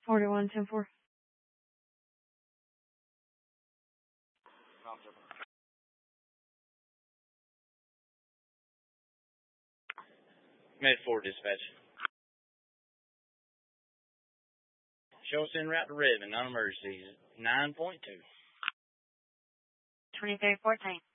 41-10-4. Med 4 dispatch. Show us en route to Redmond, non-emergency, 9.2. 23-14.